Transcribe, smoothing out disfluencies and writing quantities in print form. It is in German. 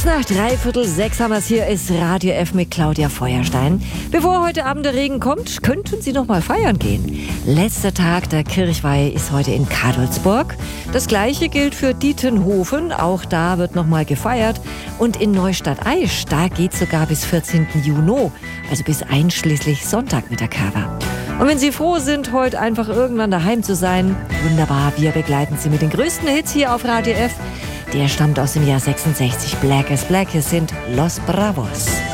nach 5:45 haben wir es. Hier ist Radio F mit Claudia Feuerstein. Bevor heute Abend der Regen kommt, könnten Sie noch mal feiern gehen. Letzter Tag der Kirchweihe ist heute in Cadolzburg. Das Gleiche gilt für Dietenhofen. Auch da wird noch mal gefeiert. Und in Neustadt-Aisch, da geht es sogar bis 14. Juni, also bis einschließlich Sonntag mit der Kerwa. Und wenn Sie froh sind, heute einfach irgendwann daheim zu sein, wunderbar, wir begleiten Sie mit den größten Hits hier auf Radio F. Der stammt aus dem Jahr 66. Black as Black, es sind Los Bravos.